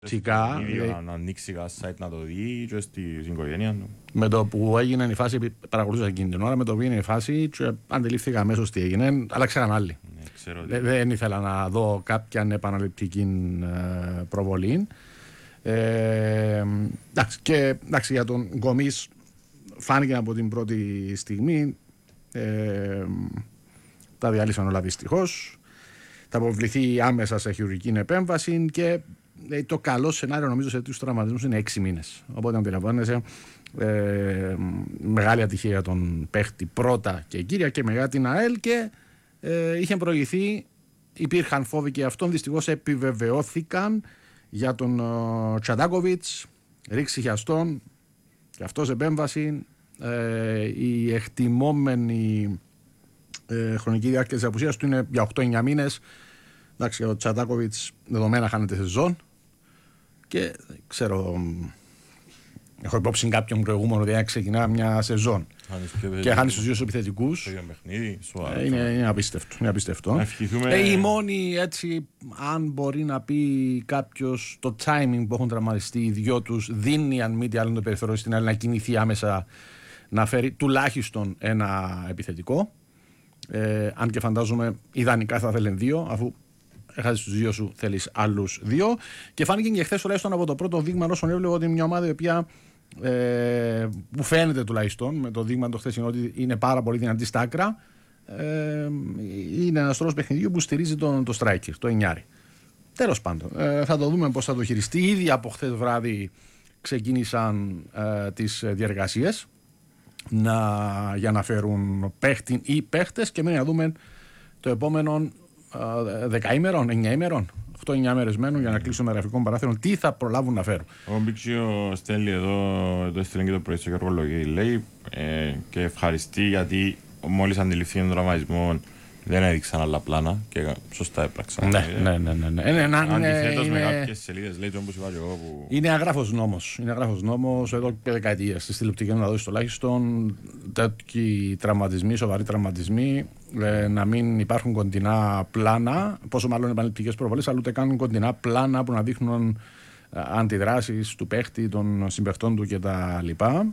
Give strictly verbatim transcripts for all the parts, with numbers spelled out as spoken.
Φυσικά, να ανοίξει ένα site να το δει και στην οικογένεια του. Με το που έγινε η φάση, παρακολουθούσα εκείνη την ώρα, με το που έγινε η φάση και αντιλήφθηκα αμέσως τι έγινε, αλλάξαν άλλοι. Ναι, ξέρω Δε, δεν ήθελα να δω κάποια επαναληπτική ε, προβολή. Ε, εντάξει, και εντάξει, για τον Γκομής φάνηκε από την πρώτη στιγμή. Ε, τα διάλυσαν όλα δυστυχώς. Θα αποβληθεί άμεσα σε χειρουργική επέμβαση και ε, το καλό σενάριο νομίζω σε τους τραυματισμούς είναι έξι μήνες. Οπότε αντιλαμβάνεσαι, ε, μεγάλη ατυχία για τον παίχτη πρώτα και κύρια και μετά την ΑΕΛ και ε, είχε προηγηθεί, υπήρχαν φόβοι και αυτόν, δυστυχώς επιβεβαιώθηκαν για τον ε, Τσαντάκοβιτς, ρήξη χιαστών και αυτός επέμβαση. Ε, η εκτιμόμενη ε, χρονική διάρκεια της απουσίας του είναι για οκτώ εννιά μήνες. Εντάξει, ο Τσαντάκοβιτς δεδομένα χάνεται σεζόν και ξέρω, έχω υπόψη κάποιον προηγούμενο ότι ξεκινά μια σεζόν και χάνει στους δύο επιθετικούς. Ε, είναι, είναι απίστευτο. Είναι απίστευτο. Ευχηθούμε... Ε, η μόνη, έτσι, αν μπορεί να πει κάποιος, το timing που έχουν τραυματιστεί οι δυο τους δίνει, αν μη τι άλλο, το περιθώριο στην άλλη να κινηθεί άμεσα, να φέρει τουλάχιστον ένα επιθετικό. Ε, αν και φαντάζομαι ιδανικά θα θέλουν δύο, αφού έχασες τους δύο σου, θέλεις άλλους δύο. Και φάνηκε και χθες τουλάχιστον από το πρώτο δείγμα, όσον έβλεπα, ότι είναι μια ομάδα η οποία ε, που φαίνεται τουλάχιστον με το δείγμα το χθεσινό ότι είναι πάρα πολύ δυνατή στα άκρα. Ε, είναι ένας τρόπος παιχνιδιού που στηρίζει τον, το striker, το εννιάρι. Τέλος πάντων, ε, θα το δούμε πώς θα το χειριστεί. Ήδη από χθες βράδυ ξεκίνησαν ε, τις διεργασίες να, για να φέρουν παίχτη ή παίχτες και μένει να δούμε το επόμενο δεκαήμερων, εννιαήμερων, οκτώ εννιά μέρες μένουν για να κλείσουν με γραφικών παράθυρων. Τι θα προλάβουν να φέρουν. Ο Μπίξιο στέλνει εδώ, εδώ έστειλε και το πρωί στο Γεωργολογή, λέει ε, και ευχαριστεί γιατί μόλις αντιληφθεί τον τραυματισμό δεν έδειξαν άλλα πλάνα και σωστά έπραξαν. Ναι, ναι, ναι, ναι, ναι. Είναι, αντιθέτως είναι, με κάποιες σελίδες, λέει το όπως είπα και εγώ. Που... Είναι αγράφος νόμος. Είναι αγράφος νόμος εδώ και δεκαετίες. Στη τηλεοπτική να δώσει τουλάχιστον τέτοιοι τραυματισμοί, σοβαροί τραυματισμοί, ε, να μην υπάρχουν κοντινά πλάνα, πόσο μάλλον επαναληπτικές προβολές, αλλά ούτε κάνουν κοντινά πλάνα που να δείχνουν αντιδράσεις του παίχτη, των συμπαιχτών του κτλ.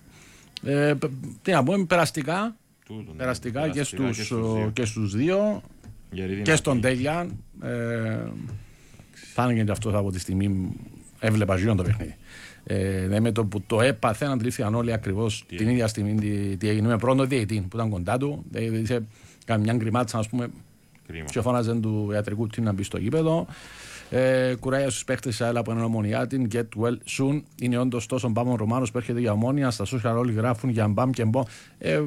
Ε, τι να πούμε, περαστικά. Τούτο, ναι, περαστικά, περαστικά και, στους, και, στους δύο. και στους δύο και στον Τέλια. Ε, φάνηκε και αυτό από τη στιγμή έβλεπα γύρω το παιχνίδι. Ε, με το που το έπαθε αντιλήφθηκαν όλοι ακριβώς την έγινε. ίδια στιγμή τι, τι έγινε με πρώτο διαιτή που ήταν κοντά του. Δηλαδή είχε κάνει μια γκριμάτσα, ας πούμε, και φώναζε του ιατρικού τι να μπει στο γήπεδο. Ε, κουράγια στους παίχτες της ΑΕΛ από έναν Ομονιά την Get Well Soon. Είναι όντως τόσο μπάμ ο Ρωμάνος που έρχεται για Ομόνια. Στα social όλοι γράφουν για μπάμ και μπαμ. Ε,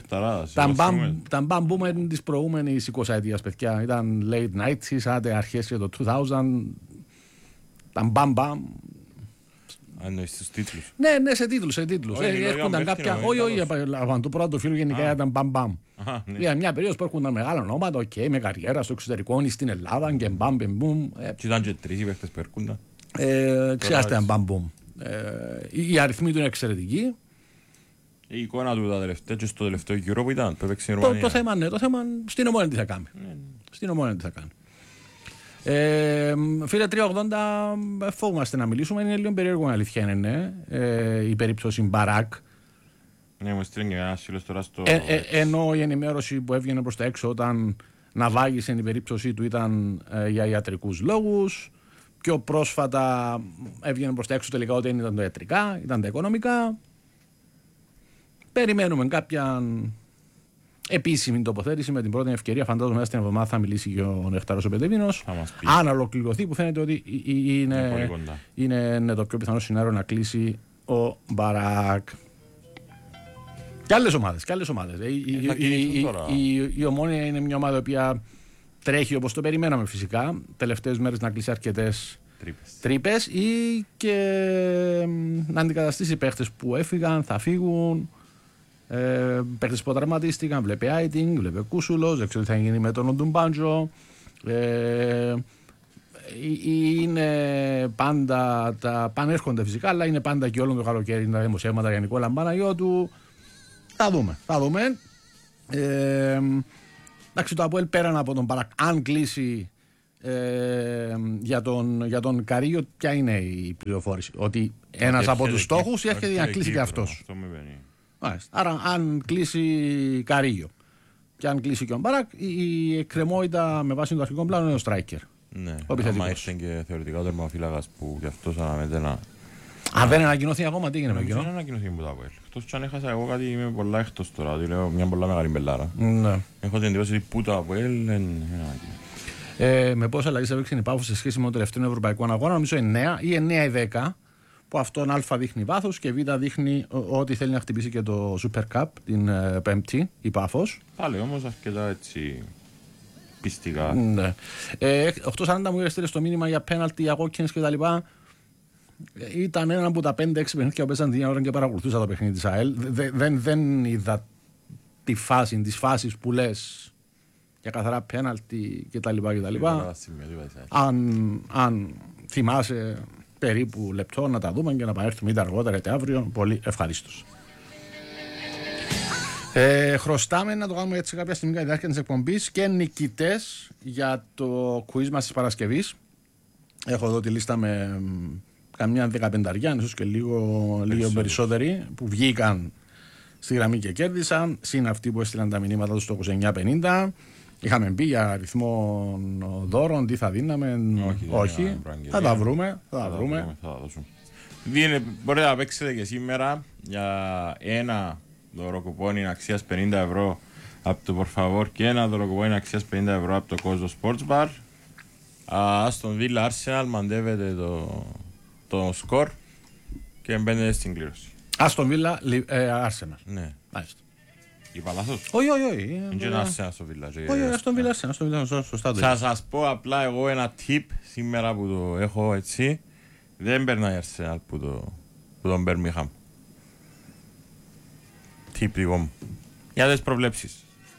τα μπάμ μπούμε της προηγούμενης εικοσαετίας, παιδιά. Ήταν late nineties, άντε αρχές για το δύο χιλιάδες. Τα μπάμ μπάμ. Εννοείς στους τίτλους. Ναι, ναι, σε τίτλους, σε τίτλους. Έρχονταν κάποια. Όχι, όχι, από το πρώτο φίλο γενικά ήταν μπαμ μπαμ. Για μια περίοδο που έρχονταν μεγάλα ονόματα, οκ, με καριέρα στο εξωτερικό ή στην Ελλάδα και μπαμ μπαμ. Και ήταν και τρεις οι παίχτες που έρχονταν. Ξεχάστε μπαμ μπαμ. Οι αριθμοί του είναι εξαιρετικοί. Η εικόνα του τα τελευταία και στο τελευταίο γύρο που ήταν, που έπαιξε η Ρουμανία. Το θέμα, ναι, το θέμα στην Ομόνια τι θα κάνει. Στην Ομόνια τι θα κάνει. Ε, φίλε τριακόσια ογδόντα, φοβούμαστε να μιλήσουμε. Είναι λίγο περίεργο, αλήθεια είναι, ε, η περίπτωση Μπαράκ. Ναι, μου στείλει ένα φίλος τώρα στο. Ε, ε, ενώ η ενημέρωση που έβγαινε προς τα έξω όταν ναυάγησε η περίπτωσή του ήταν ε, για ιατρικούς λόγους. Πιο πρόσφατα έβγαινε προς τα έξω τελικά ότι δεν ήταν τα ιατρικά, ήταν τα οικονομικά. Περιμένουμε κάποια επίσημη τοποθέτηση με την πρώτη ευκαιρία. Φαντάζομαι μέσα στην εβδομάδα θα μιλήσει και ο Νεκτάρος ο Πετεβίνος. Αν ολοκληρωθεί, που φαίνεται ότι είναι, είναι, είναι το πιο πιθανό σενάριο να κλείσει ο Μπαράκ. Και άλλες ομάδες. Και άλλες ομάδες. Ε, η, η, η, η, η Ομόνια είναι μια ομάδα η οποία τρέχει όπως το περιμέναμε φυσικά. Τελευταίες μέρες να κλείσει αρκετές τρύπες ή και να αντικαταστήσει παίχτες που έφυγαν, θα φύγουν. Ε, παίχτες που τραυματίστηκαν, βλέπε Άιτινγκ, βλέπε Κούσουλος, δεν ξέρω τι θα γίνει με τον Οντουμπάντζο. Ε, είναι πάντα, τα πανέρχονται φυσικά, αλλά είναι πάντα και όλο το καλοκαίρι τα δημοσιεύματα για Νικόλα Παναγιώτου. Θα δούμε, θα δούμε. Ε, εντάξει, το ΑΠΟΕΛ πέραν από τον Μπαράκ, αν κλείσει, Ε, για, τον, για τον Καρίγιο, ποια είναι η πληροφόρηση? Ότι ένας από τους στόχους έρχεται για να κλείσει και αυτός. Άρα, αν κλείσει Καρίγιο και αν κλείσει και ο Μπάρακ, η εκκρεμότητα με βάση το αρχικό πλάνο είναι ο striker. Ναι, άμα ήρθε και θεωρητικά ο τερματοφύλακας που γι' αυτό αναμένεται να. Αν δεν ανακοινώθεί ακόμα, τι γίνεται με εκείνο? Δεν ανακοινώθεί που τα πω. Εκτός κι αν έχασα εγώ κάτι, είμαι πολλά εκτός τώρα. Ότι λέω μια πολλά μεγάλη μπελάρα. Ναι. Έχω την εντύπωση ότι που τα πω, δεν ανακοινώθει. Ε, με πόσα αλλαγές έπαιξε η Πάφος σε σχέση με τον τελευταίο ευρωπαϊκό αγώνα? Νομίζω εννέα ή εννέα ή δέκα. Που αυτόν Α δείχνει βάθος και Β δείχνει ότι θέλει να χτυπήσει και το Super Cup την ε, Πέμπτη, η Πάφος. Πάλι όμως αρκετά έτσι πιστικά. Ναι. Ε, οκτώ σαράντα μου έστειλε στο μήνυμα για πέναλτι, για κόκκινες κτλ. Ήταν ένα από τα πέντε έξι παιχνίδια που παίζαν την ώρα και παρακολουθούσα το παιχνίδι της ΑΕΛ. Δεν, δεν, δεν είδα τη φάση, τις φάσεις που λες για καθαρά πέναλτι κτλ. Αν, αν θυμάσαι περίπου λεπτό να τα δούμε και να επανέλθουμε είτε αργότερα είτε αύριο, πολύ ευχαρίστως. Ε, χρωστάμε να το κάνουμε έτσι κάποια στιγμή κατά τη διάρκεια της εκπομπής και νικητές για το quiz μας της Παρασκευής. Έχω εδώ τη λίστα με καμιά δεκαπενταριά, ίσως και λίγο, λίγο περισσότεροι που βγήκαν στη γραμμή και κέρδισαν. Συν αυτοί που έστειλαν τα μηνύματα τους στο είκοσι εννιά πενήντα. Είχαμε μπει για αριθμό δώρων, τι θα δίναμε. Όχι, όχι. Θα τα βρούμε. Θα τα βρούμε. Μπορείτε να παίξετε και σήμερα για ένα δωροκουπόνι αξίας πενήντα ευρώ από το Por Favor και ένα δωροκουπόνι αξίας πενήντα ευρώ από το Κόζο Sports Bar. Άστον Βίλα Arsenal, μαντεύετε το, το σκορ και μπαίνετε στην κλήρωση. Άστον Βίλα Arsenal. Ναι. Μάλιστα. Είπα λάθος? Όχι, όχι, όχι. Είναι ένα Arsenal στο Βίλα. Όχι, Άστον Βίλα Arsenal. Θα σας πω απλά εγώ ένα tip σήμερα που το έχω έτσι. Δεν περνάει Arsenal που, το, που τον Birmingham. Tip δικό μου. Για τις προβλέψεις.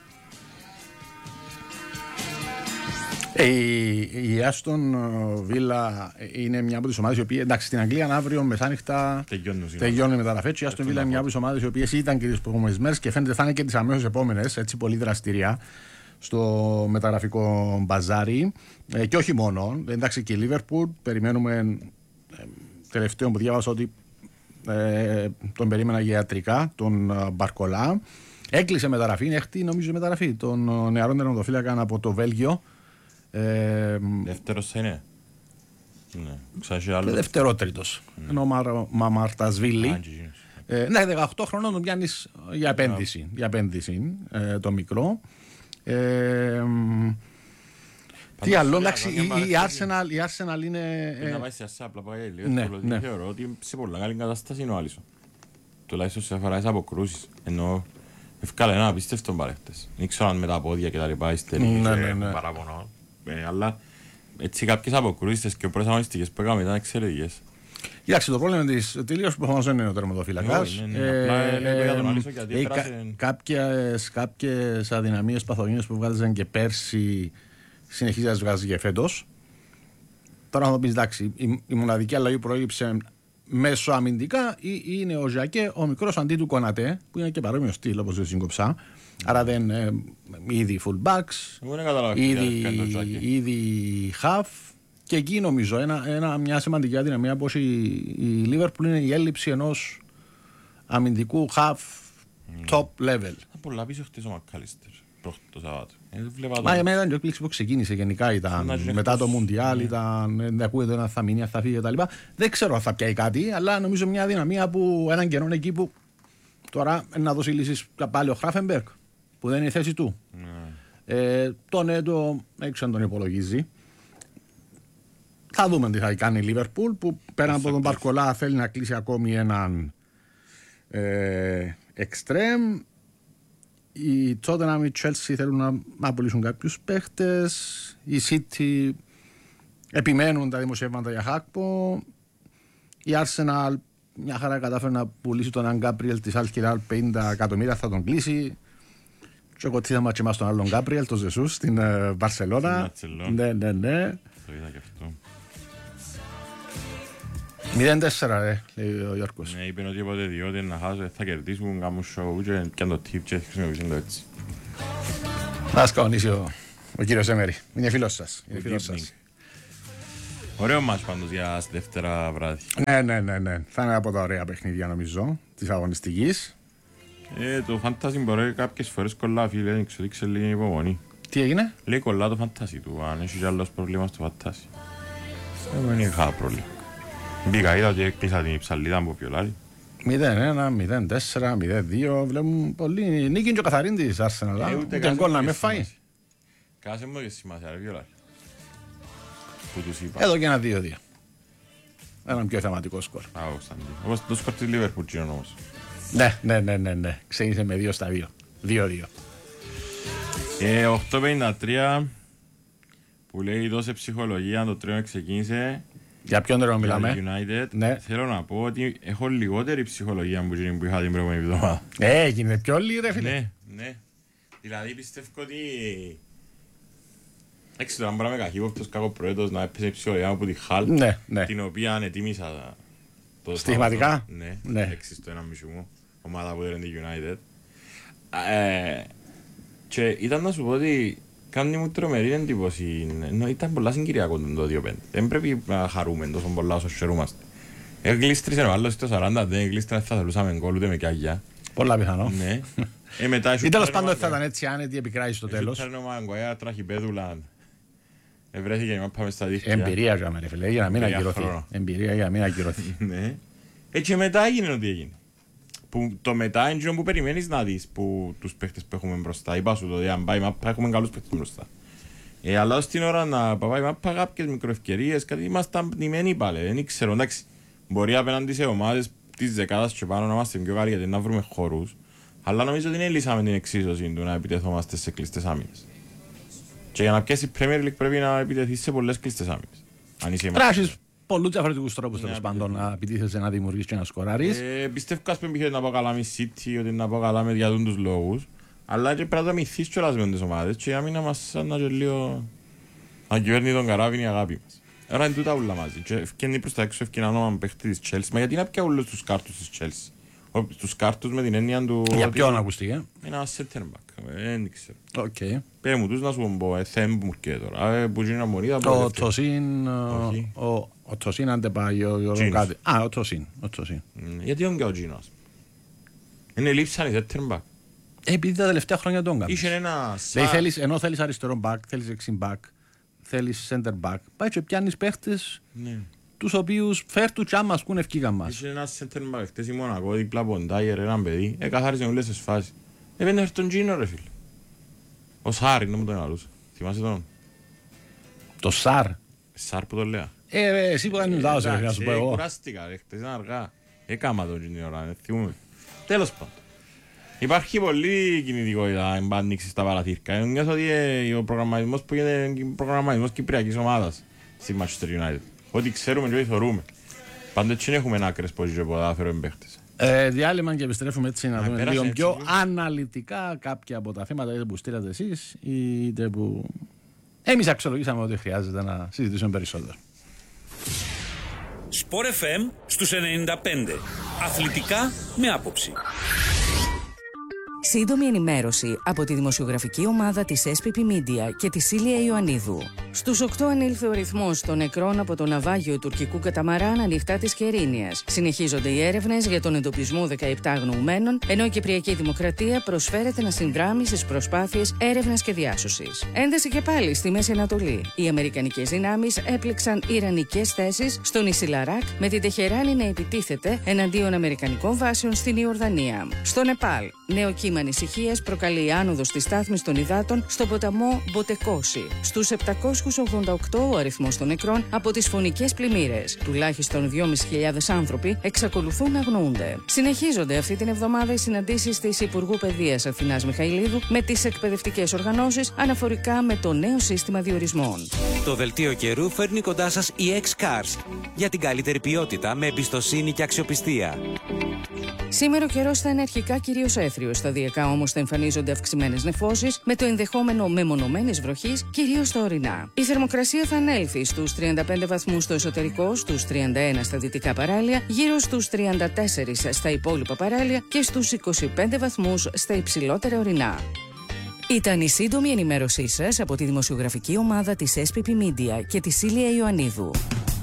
Η Άστον Βίλα είναι μια από τις ομάδες οι οποίες, εντάξει, στην Αγγλία αύριο μεσάνυχτα τελειώνουν οι μεταγραφές. Η Άστον Βίλα είναι μια από τις ομάδες οι οποίες ήταν και τις προηγούμενες μέρες και φαίνεται θα είναι και τις αμέσως επόμενες, έτσι πολύ δραστηριά στο μεταγραφικό μπαζάρι. Ε, και όχι μόνο, εντάξει, και η Λίβερπουλ περιμένουμε. Ε, τελευταίο που διάβασα ότι ε, τον περίμενα για ιατρικά, τον ε, Μπαρκολά. Έκλεισε μεταγραφή, είναι έχτη νομίζω μεταγραφή των νεαρών τερματοφύλακων από το Βέλγιο. Ε, Δεύτερος θα είναι. Ναι. Δευτερότριτος. Mm. Ενώ ο Μαμαρτασβίλη. Ε, ναι, δεκαοκτώ χρονών τον πιάνεις για επένδυση. Yeah. Για επένδυση ε, το μικρό. Ε, τι άλλο, εντάξει, η, η, Arsenal, η Arsenal είναι. Ε, να πάει σε ασά, απλά πάει λίγο. Ναι, ναι. Θεωρώ ότι σε πολλά καλή κατάσταση είναι ο Άλισον. Τουλάχιστον σε αφορά τις αποκρούσεις. Ενώ ευκάλε ένα απίστευτο παρέχτες. Δεν ξέρω αν με τα πόδια και τα λοιπά είστε λίγο παραπονό. Αλλά έτσι κάποιες αποκρούσεις και προσαγωνιστικές που έκαμε ήταν εξαιρετικές. Κοιτάξτε, το πρόβλημα της τελείως προφανώς δεν είναι ο τερματοφύλακας. Κάποιες αδυναμίες παθογένειες που βγάζαν και πέρσι συνεχίζει να τις βγάζει και φέτος. Τώρα θα το πεις, εντάξει, η, η μοναδική αλλαγή που προέκυψε μέσω αμυντικά είναι ο Ζακέ, ο μικρός αντί του Κονατέ, που είναι και παρόμοιο στυλ όπως δεν σύγκοψα. Άρα δεν ε, ήδη fullbacks, ήδη, ήδη half. Και εκεί νομίζω ένα, ένα, μια σημαντική αδυναμία από η, η Liverpool είναι η έλλειψη ενός αμυντικού half mm. top level. Πολλά πίσω χτες ο Μακάλιστερ το Σαββάτο. Μα εμένα ήταν και ο εκπλήξη που ξεκίνησε γενικά, ήταν μετά το Μουντιάλ, ήταν, δεν ακούγεται ένα θα μείνει, θα φύγει κτλ. Δεν ξέρω αν θα πιάει κάτι, αλλά νομίζω μια αδυναμία που έναν καιρό εκεί που τώρα να δώσει λύσεις πάλι ο Χράφενμπεργκ, που δεν είναι η θέση του. Mm. Ε, τον Έντο έξω αν τον υπολογίζει. Θα δούμε τι θα κάνει η Λίβερπουλ που πέραν από τον Μπαρκολά θέλει να κλείσει ακόμη έναν εξτρέμ. Η Τότεναμ, η Chelsea θέλουν να, να απολύσουν κάποιους παίχτες. Η City επιμένουν τα δημοσιεύματα για Χάκπο. Η Arsenal μια χαρά κατάφερε να πουλήσει τον Αν Γκάμπριελ της Al Hilal πενήντα εκατομμύρια, θα τον κλείσει. Και εγώ τι θα μάτσε μας τον άλλον Γκάμπριελ, τον Ζεσούς στην Βαρσελόνα. Ναι, ναι, ναι. Το είδα και αυτό. μηδέν τέσσερα ρε, λέει ο Γιώργος. Ναι, είπαν ότι όποτε διότι να χάσω θα κερδίσουν κάμουν σοου και πιάνε το tip και χρησιμοποιήσουν το έτσι. Θα σκαονίσει ο Ο κύριος Έμερη. Είναι φίλος σας. Είναι φίλος σας. Ωραίο μάτς πάντως για Δευτέρα βράδυ. Ναι, ναι, ναι, ναι. Θα είναι από τα ωραία παιχνίδια νομίζω της αγωνιστικής. Ε, το φαντάζι μπορεί κάποιες φορές κολλά, φίλε, δεν ξέρω, δείξε λίγη υπομονή. Τι έγινε? Λέει κολλά το φαντάζι του, αν έχει κι άλλος πρόβλημα στο φαντάζι. Εγώ δεν είχα πρόβλημα. Μπήκα, είδα ότι έκλεισα την υψαλίδα από Πιολάρη. μηδέν ένα, μηδέν τέσσερα, μηδέν δύο. Βλέπουν πολύ νίκη και ο καθαρήν της Arsenal. Ούτε γκολ να με φάει. Κάσε μου και σημασία, ρε Πιολάρη. Που τους είπα. Εδώ και ένα δύο δύο. Έναν πιο θεματικό σκορ. Όπως το σκορ της Liverpool γίνον όμως. Ναι, ναι, ναι, ναι, ναι. Ξεκίνησε με δύο στα δύο. δύο δύο. Ε, οκτώ πενήντα τρία που λέει δώσε ψυχολογία, το τρένο ξεκίνησε. Για ποιον τρένο μιλάμε? United. Ναι. Θέλω να πω ότι έχω λιγότερη ψυχολογία που, που είχα την προηγούμενη εβδομάδα. Ε, έγινε πιο λίγο ρε φίλε. Ναι, ναι. Δηλαδή πιστεύω ότι... Έξι τώρα μπράβο με καχύποπτος κακό προέτος να έπαιζε η ψυχολογία από τη Χαλ, ναι, ναι. την οποία ανετίμησα το στοιχηματικά. Ναι, ναι. έξι στο ένα μισού μου, ομάδα που ήταν τη United. Ε, και ήταν να σου πω ότι κάνει μου τρομερή εντύπωση. No, ήταν πολλά συγκυριακό το δύο πέντε. Δεν πρέπει να χαρούμε τόσο πολλά όσο χαιρούμαστε. Εγκλίστρισε ο άλλος στο σαράντα, δεν εγκλίστρισε, θα θελούσαμε γκολ ούτε με κιάγια. Πολλά πιθανό. Ναι. Ε, μετά ή τέλος πάντων θα ήταν έτσι άνετη επικράτηση στο τέλος. Ήταν ο Μαγκουαία τραχυπέδουλα. Ευρέθηκε να πάμε στα δίχτυα. Εμπειρία για μένα, φίλε, για να μην ακυρωθεί. Εμπειρία για να μην ακυρωθεί. Ναι. Έτσι μετά έγινε ό,τι έγινε. Που το μετά είναι που περιμένεις να δεις που τους παίχτες που έχουμε μπροστά. Είπα σου το, αν πάει μάπα έχουμε καλούς παίχτες μπροστά. Ε, αλλά στην ώρα να πάει μάπα κάποιες μικροευκαιρίες, κάτι ήμασταν πνημένοι πάλι. Δεν ξέρω, εντάξει, μπορεί απέναντι σε ομάδες της δεκάδας και πάνω να είμαστε πιο καλοί γιατί να βρούμε χώρους. Αλλά νομίζω ότι δεν λύσαμε την εξίσωση του να επιτεθόμαστε σε κλειστές άμυνες. Και για να πιέσει η Premier League πρέπει να επιτεθεί σε πολλές κλειστές άμυνες. Πράξεις πολλούς διαφορετικούς τρόπους τέλος πάντων να επιτίθεσαι, να δημιουργείς και να σκοράρεις. Ε, πιστεύω ας πούμε να πω καλά με City, ότι να πω καλά με για τους λόγους. Αλλά και πρέπει να το μυθείς κιόλας με τις ομάδες και η άμυνα μας σαν να και λίγο να κυβέρνει τον καράβι η αγάπη μας. Άρα είναι τούτα ούλα μαζί. Και ευκαινεί προς τα έξω ευκαινά όνομα παίχτη της Chelsea. Μα γιατί να πια όλους τους κάρτους της Chelsea. Τους κάρτους με την έννοια του... Για ποιον ακούστηκε? Ένα center back. Δεν ξέρω. Okay. Πέ μου τους να σου πω, θέμ που μου έρχεται τώρα. Που γίνει να μωρεί θα πω. Ο Τοσίν... Ο Τοσίν αντεπάγει ο κάτι. Α, ο Τοσίν. Γιατί είναι και ο Τζίνος. Είναι λείψαν οι center back. Επειδή τα τελευταία χρόνια τον κάνεις. Είχε ένα... Ενώ θέλεις αριστερό back, θέλεις δεξί back, θέλεις center back, πάει και πιάνεις παίχτες τους οποίους φέρ του τσάμα ασκούν ευκήγαν μας. Είχε ένα center back, χτες η Μονακό, δίπλα από τον Τάιερ, έναν παιδί, εκαθάρισε όλες τις φάσεις. Επέντε έρθει τον Τζίνο ρε φίλε. Ο Σάρ είναι μου τον αλούς. Θυμάσαι τον. Το Σάρ. Σάρ που το λέω. Ε, εσύ που κάνεις λάθος ρε, να σου πω εγώ. Κουράστηκα ρε, χτες ήταν αργά. Έκαμα τον την ώρα, θυμούμε. Τέλος πάντων. Υπάρχει πολύ κινητικότητα εν πάνηξη στα παραθύρκα. Νιώθω ότι ο προγραμματισμός που γίνεται προγραμματισμός Κυπριακής ομάδας στη Manchester United. Ό,τι ξέρουμε και ό,τι θεωρούμε. Πάντως έτσι δεν έχουμε άκρες πως και ποδάσφαιρο εμπαίχτες. Ε, διάλειμμα και επιστρέφουμε έτσι να δούμε λίγο πιο αναλυτικά κάποια από τα θέματα είτε που στείλατε εσείς είτε που εμείς αξιολογήσαμε ότι χρειάζεται να συζητήσουμε περισσότερο. Σπορ εφ εμ στους ενενήντα πέντε. Αθλητικά με άποψη. Σύντομη ενημέρωση από τη δημοσιογραφική ομάδα της ες πι πι Media και τη Σίλια Ιωαννίδου. Στους οκτώ ανήλθε ο ρυθμός των νεκρών από το ναυάγιο τουρκικού καταμαράν ανοιχτά της Κερίνιας. Συνεχίζονται οι έρευνες για τον εντοπισμό δεκαεπτά αγνοουμένων, ενώ η Κυπριακή Δημοκρατία προσφέρεται να συνδράμει στις προσπάθειες έρευνας και διάσωσης. Ένταση και πάλι στη Μέση Ανατολή. Οι αμερικανικές δυνάμεις έπληξαν ιρανικές θέσεις στο νησί Λαράκ, με την Τεχεράνη να επιτίθεται εναντίον αμερικανικών βάσεων στην Ιορδανία. Στο Νεπάλ, νέο κύμα ανησυχίας προκαλεί η άνοδος της στάθμης των υδάτων στο ποταμό Μποτεκόση. Στους επτακόσιους ογδόντα οκτώ ο αριθμός των νεκρών από τις φωνικές πλημμύρες. Τουλάχιστον δυόμισι χιλιάδες άνθρωποι εξακολουθούν να αγνοούνται. Συνεχίζονται αυτή την εβδομάδα οι συναντήσεις της Υπουργού Παιδείας Αθηνάς Μιχαηλίδου με τις εκπαιδευτικές οργανώσεις αναφορικά με το νέο σύστημα διορισμών. Το δελτίο καιρού φέρνει κοντά σας η X-Cars για την καλύτερη ποιότητα με εμπιστοσύνη και αξιοπιστία. Σήμερα ο καιρός θα είναι αρχικά κυρίως έθριος, σταδιακά όμως θα εμφανίζονται αυξημένες νεφώσεις με το ενδεχόμενο μεμονωμένης βροχής κυρίως στα ορεινά. Η θερμοκρασία θα ανέλθει στους τριάντα πέντε βαθμούς στο εσωτερικό, στους τριάντα ένα στα δυτικά παράλια, γύρω στους τριάντα τέσσερα στα υπόλοιπα παράλια και στους είκοσι πέντε βαθμούς στα υψηλότερα ορεινά. Ήταν η σύντομη ενημέρωσή σας από τη δημοσιογραφική ομάδα της ες πι πι Media και τη Σίλια Ιωαννίδου.